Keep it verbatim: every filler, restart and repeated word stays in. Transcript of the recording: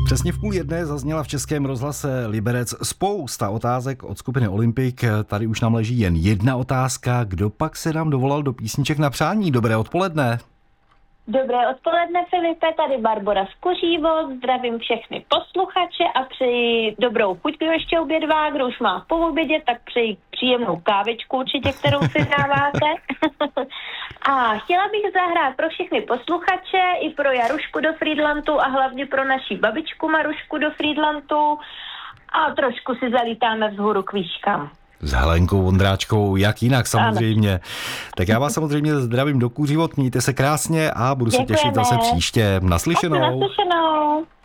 Přesně v půl jedné zazněla v Českém rozhlase Liberec spousta otázek od skupiny Olympik. Tady už nám leží jen jedna otázka. Kdo pak se nám dovolal do písniček na přání? Dobré odpoledne. Dobré odpoledne, Filipe, tady Barbora z Kuřívo, zdravím všechny posluchače a přeji dobrou chuť, kdo ještě obědvá, kdo už má po obědě, tak přeji příjemnou kávičku určitě, kterou si dáváte. A chtěla bych zahrát pro všechny posluchače i pro Jarušku do Frýdlantu a hlavně pro naši babičku Marušku do Frýdlantu a trošku si zalítáme vzhůru k výškám. S Helenkou Vondráčkou, jak jinak samozřejmě. Ano. Tak já vás samozřejmě zdravím do Kuřivot, mějte se krásně a budu Děkujeme. se těšit zase příště. Naslyšenou. Naslyšenou.